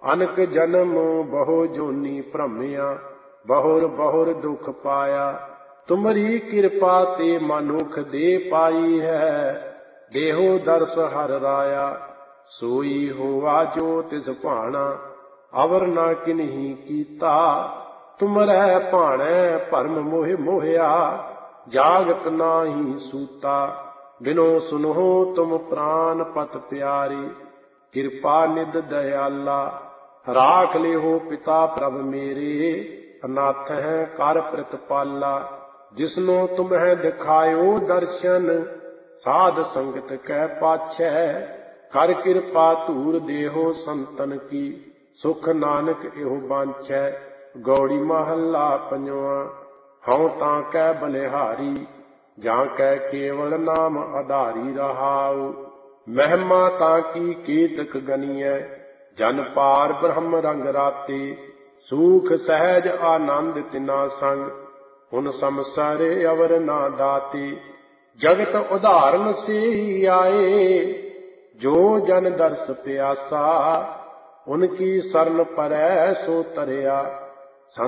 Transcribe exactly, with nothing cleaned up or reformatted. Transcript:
अनक जन्म बहु जोनी भ्रमिया, बहुर बहुर दुख पाया। तुमरी कृपा ते मनुख दे पाई है, देहो दर्श हर राया। सोई होवा जो तिस भाणा, अवर न किन्ही कीता। तुमरै भाणै भरम मोह मोहिया, जागत नाही सूता। बिनो सुनहो तुम प्राण पत प्यारी, कृपा निध दयाला। राख लेहो पिता प्रभ मेरे, अनाथ है कर प्रतिपाला। जिसनो तुम्हें दिखायो दर्शन, साध संगत कै पाछै। कर कृपा धूर देहो संतन की, सुख नानक एहो बांछै। गौड़ी महला पंजवा। हऊँ तां कै बलिहारी, जां कै केवल नाम आधारी रहाऊ। महिमा तां की कीतक गनियै, जन पार ब्रह्म रंग राते। सूख सहज आनंद तिना संग, हुन समसरे अवर ना दाते। जगत उदाहरण से ही आए, जो जन दर्श प्यासा। उनकी शरण परै सो तरया,